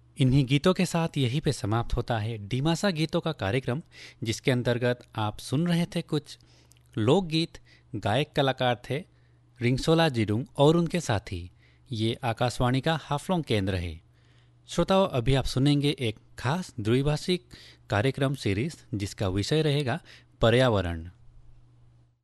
इन्हीं गीतों के साथ यहीं पे समाप्त होता है डिमासा गीतों का कार्यक्रम, जिसके अंतर्गत आप सुन रहे थे कुछ लोकगीत। गायक कलाकार थे रिंगसोला जिरुंग और उनके साथी। ये आकाशवाणी का हाफलोंग केंद्र है। श्रोताओं, अभी आप सुनेंगे एक खास द्विभाषिक कार्यक्रम सीरीज जिसका विषय रहेगा पर्यावरण।